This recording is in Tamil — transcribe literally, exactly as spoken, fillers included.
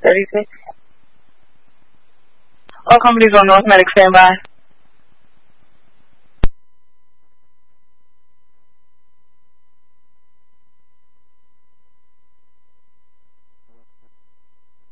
thirty-six. All companies on North Medic, stand by.